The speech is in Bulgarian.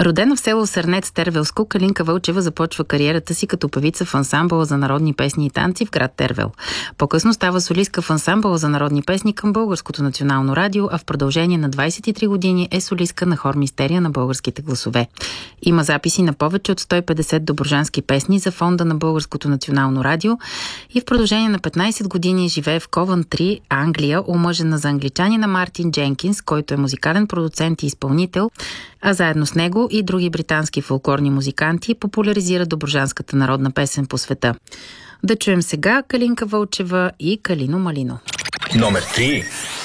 Родена в село Сърнец, Тервелско, Калинка Вълчева започва кариерата си като певица в ансамбъла за народни песни и танци в град Тервел. По-късно става солистка в ансамбъла за народни песни към Българското национално радио, а в продължение на 23 години е солистка на хор Мистерия на българските гласове. Има записи на повече от 150 добруджански песни за фонда на Българското национално радио и в продължение на 15 години живее в Ковънтри, Англия, омъжена за англичанина Мартин Дженкинс, който е музикален продуцент и изпълнител, а заедно с него и други британски фолклорни музиканти популяризират добруджанската народна песен по света. Да чуем сега Калинка Вълчева и Калино Малино. Номер 3.